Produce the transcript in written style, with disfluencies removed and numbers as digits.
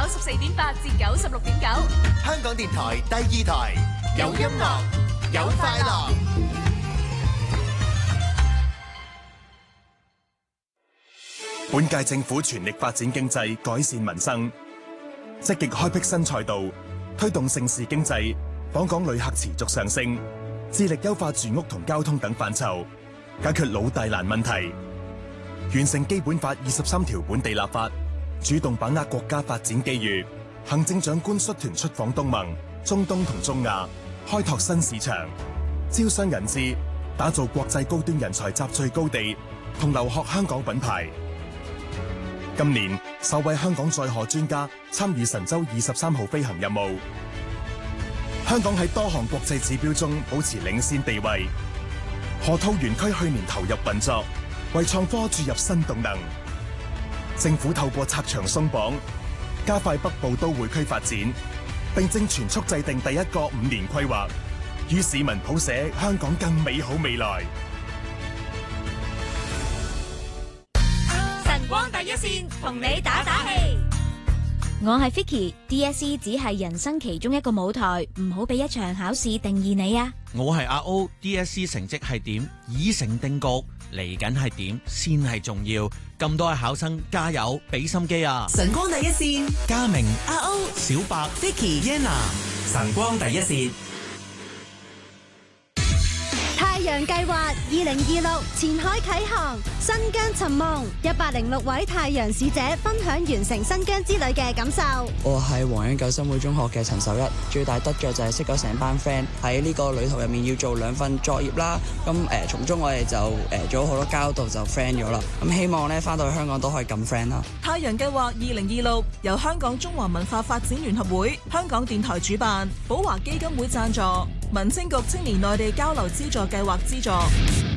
94.8至96.9， 香港電台第2台，有音樂，有快樂。 本屆政府全力發展經濟，改善民生，積極開闢新賽道，推動盛事經濟，訪港旅客持續上升，致力優化住屋同交通等範疇，解決老大難問題，完成基本法23條本地立法，主動把握國家發展機遇。行政長官率團出訪東盟、中東同中亞，開拓新市場，招商引資，打造國際高端人才集聚高地，同留學香港品牌。今年首位香港載荷專家參與神舟23號飛行任務，香港喺多項國際指標中保持領先地位。河套園區去年投入運作，為創科注入新動能。政府透過拆牆鬆綁，加快北部都會區發展，並正全速制定第一個5年規劃，與市民譜寫香港更美好未來。 晨光第一線，同你打打氣。 我係 Vicky，DSE 只係人生其中一個舞台，唔好俾一場考試定義你啊！ 我係阿 O，DSE 成績係點已成定局，嚟緊係點先係重要。咁多位考生加油，俾心機啊！ 晨光第一線， 嘉明、 阿 O、 小白、 Vicky、 Yenna， 晨光第一線。 太陽計劃2026前海啟航，新疆尋夢，106位太陽使者分享完成新疆之旅嘅感受。 我係黃恩九新會中學嘅陳秀一，最大得着就係識咗成班 friend， 喺呢個旅途入面要做2份作業啦。咁從中我哋就做咗好多交道，就 friend 咗啦。咁希望咧翻到去香港都可以咁 friend 啦。 太陽計劃2026由香港中華文化發展聯合會、香港電台主辦，寶華基金會贊助，民政局青年內地交流資助計劃資助。